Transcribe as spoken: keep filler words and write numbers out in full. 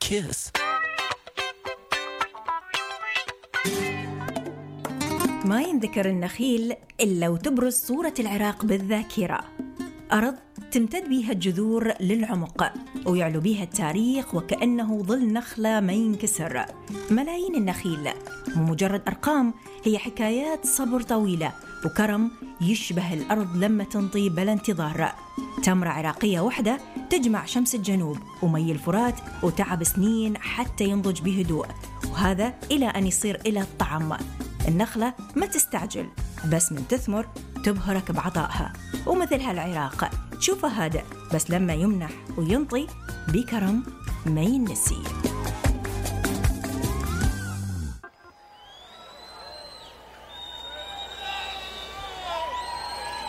Kiss. ما ينذكر النخيل إلا وتبرز صورة العراق بالذاكرة، أرض تمتد بها الجذور للعمق ويعلو بها التاريخ وكأنه ظل نخلة ما ينكسر. ملايين النخيل مو مجرد أرقام، هي حكايات صبر طويلة وكرم يشبه الأرض لما تنطي بلا انتظار. تمرة عراقية واحدة تجمع شمس الجنوب ومي الفرات وتعب سنين حتى ينضج بهدوء، وهذا إلى أن يصير إلى الطعم. النخلة ما تستعجل، بس من تثمر تبهرك بعطائها، ومثل هالعراق تشوفه هادئ بس لما يمنح وينطي بكرم ما ينسي.